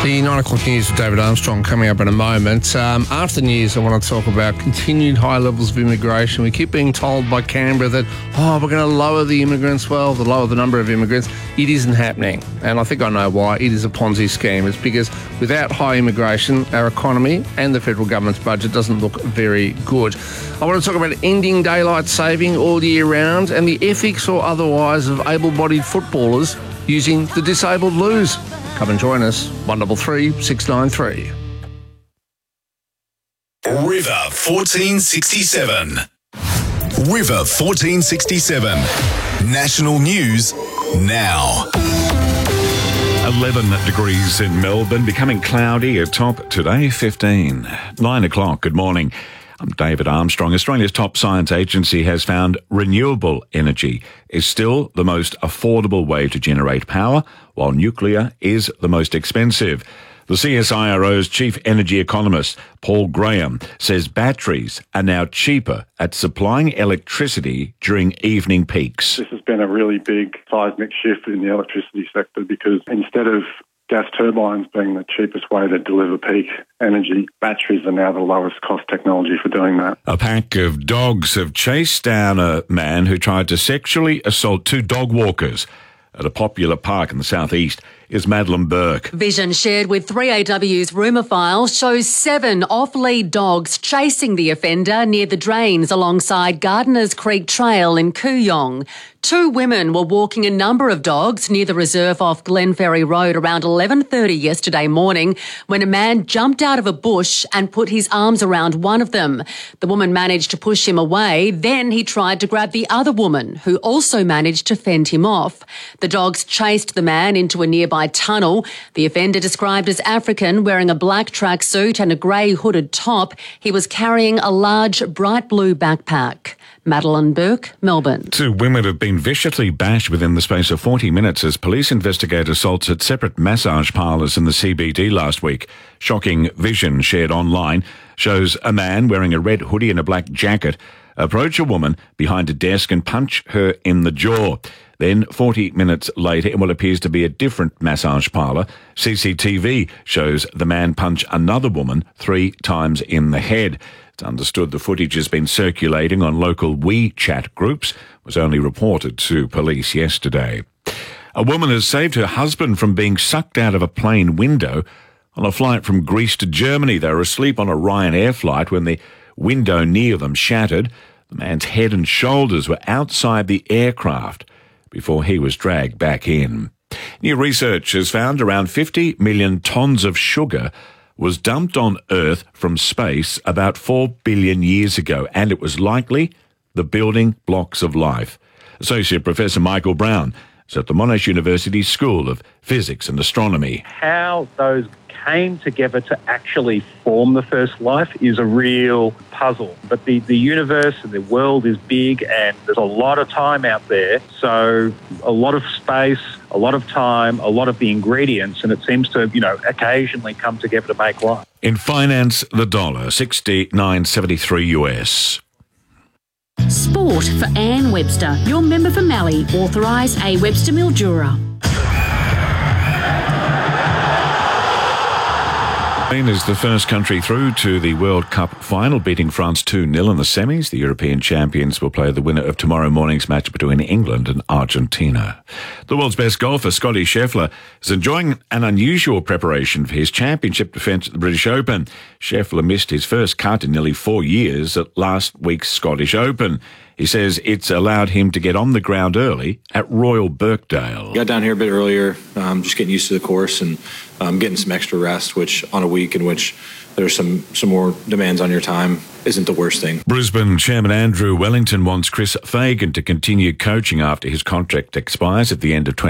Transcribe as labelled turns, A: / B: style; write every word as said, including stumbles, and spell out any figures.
A: The nine o'clock news with David Armstrong coming up in a moment. Um, after the news, I want to talk about continued high levels of immigration. We keep being told by Canberra that, oh, we're going to lower the immigrants. Well, the lower the number of immigrants. It isn't happening. And I think I know why. It is a Ponzi scheme. It's because without high immigration, our economy and the federal government's budget doesn't look very good. I want to talk about ending daylight saving all year round and the ethics or otherwise of able-bodied footballers using the disabled loos. Come and join us, one double three six nine three.
B: River fourteen sixty-seven. River fourteen sixty-seven. National news now.
C: eleven degrees in Melbourne, becoming cloudy at top today, fifteen. nine o'clock, good morning. I'm David Armstrong. Australia's top science agency has found renewable energy is still the most affordable way to generate power, while nuclear is the most expensive. The C S I R O's chief energy economist, Paul Graham, says batteries are now cheaper at supplying electricity during evening peaks.
D: This has been a really big seismic shift in the electricity sector because instead of gas turbines being the cheapest way to deliver peak energy, batteries are now the lowest cost technology for doing that.
C: A pack of dogs have chased down a man who tried to sexually assault two dog walkers at a popular park in the southeast. Is Madeline Burke.
E: Vision shared with three A W's rumour file shows seven off-lead dogs chasing the offender near the drains alongside Gardeners Creek Trail in Kooyong. Two women were walking a number of dogs near the reserve off Glenferrie Road around eleven thirty yesterday morning when a man jumped out of a bush and put his arms around one of them. The woman managed to push him away. Then he tried to grab the other woman, who also managed to fend him off. The dogs chased the man into a nearby tunnel. The offender, described as African, wearing a black tracksuit and a grey hooded top. He was carrying a large bright blue backpack. Madeline Burke, Melbourne.
C: Two women have been viciously bashed within the space of forty minutes as police investigate assaults at separate massage parlours in the C B D last week. Shocking vision shared online shows a man wearing a red hoodie and a black jacket approach a woman behind a desk and punch her in the jaw. Then, forty minutes later, in what appears to be a different massage parlour, C C T V shows the man punch another woman three times in the head. It's understood the footage has been circulating on local WeChat groups, was only reported to police yesterday. A woman has saved her husband from being sucked out of a plane window on a flight from Greece to Germany. They were asleep on a Ryanair flight when the window near them shattered. The man's head and shoulders were outside the aircraft before he was dragged back in. New research has found around fifty million tonnes of sugar was dumped on Earth from space about four billion years ago, and it was likely the building blocks of life. Associate Professor Michael Brown is at the Monash University School of Physics and Astronomy.
F: How those came together to actually form the first life is a real puzzle. But the, the universe and the world is big and there's a lot of time out there. So a lot of space, a lot of time, a lot of the ingredients, and it seems to, you know, occasionally come together to make life.
C: In finance, the dollar, sixty-nine seventy-three U S.
G: Sport for Anne Webster, your member for Mallee, authorised A Webster Mildura.
C: Spain is the first country through to the World Cup final, beating France two nil in the semis. The European champions will play the winner of tomorrow morning's match between England and Argentina. The world's best golfer, Scotty Scheffler, is enjoying an unusual preparation for his championship defence at the British Open. Scheffler missed his first cut in nearly four years at last week's Scottish Open. He says it's allowed him to get on the ground early at Royal Birkdale.
H: Got down here a bit earlier, um, just getting used to the course and um, getting some extra rest, which on a week in which there's some, some more demands on your time isn't the worst thing.
C: Brisbane Chairman Andrew Wellington wants Chris Fagan to continue coaching after his contract expires at the end of twenty